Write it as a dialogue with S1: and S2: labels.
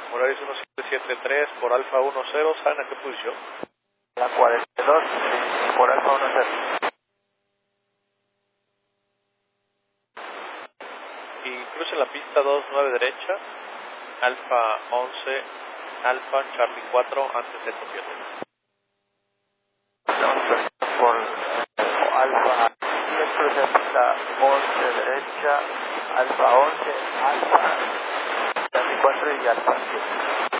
S1: Horario 1773 por Alfa 10, ¿saben a qué posición?
S2: La 42 por Alfa 10.
S1: Y cruce la pista 29 derecha, Alfa 11, Alfa Charlie 4, antes de 7.
S2: Por Alfa, cruce la pista 11 derecha, Alfa 11, Alfa Charlie 4 y Alfa 7.